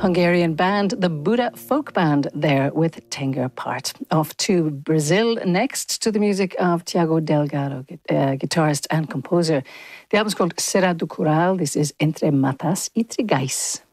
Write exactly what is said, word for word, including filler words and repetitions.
Hungarian band, the Buddha Folk Band, there with Tenger Part. Off to Brazil next, to the music of Tiago Delgado, uh, guitarist and composer. The album's called Serra do Curral. This is Entre Matas e Trigais.